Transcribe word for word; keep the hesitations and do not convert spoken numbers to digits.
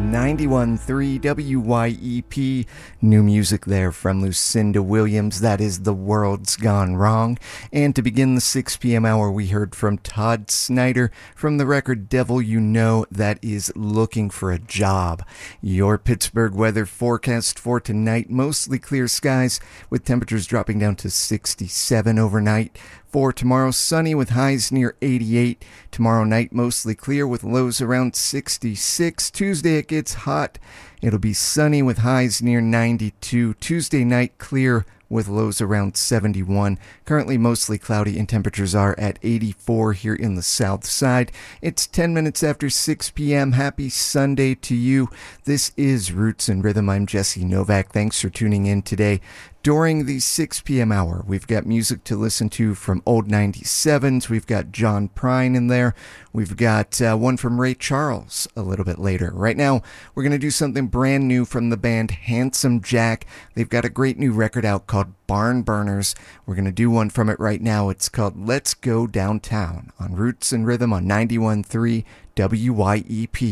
ninety-one point three W Y E P. New music there from Lucinda Williams. That is The World's Gone Wrong. And to begin the six p.m. hour, we heard from Todd Snyder from the record Devil You Know. That is Looking for a Job. Your Pittsburgh weather forecast for tonight: mostly clear skies with temperatures dropping down to sixty-seven overnight. For tomorrow, sunny with highs near eighty-eight. Tomorrow night, mostly clear with lows around sixty-six. Tuesday, it gets hot. It'll be sunny with highs near ninety-two. Tuesday night, clear with lows around seventy-one. Currently mostly cloudy and temperatures are at eighty-four here in the south side. It's ten minutes after six p.m. Happy Sunday to you. This is Roots and Rhythm. I'm Jesse Novak. Thanks for tuning in today. During the six p.m. hour, we've got music to listen to from old ninety-sevens. We've got John Prine in there. We've got uh, one from Ray Charles a little bit later. Right now, we're going to do something brand new from the band Handsome Jack. They've got a great new record out called Barn Burners. We're going to do one from it right now. It's called Let's Go Downtown on Roots and Rhythm on ninety-one point three W Y E P.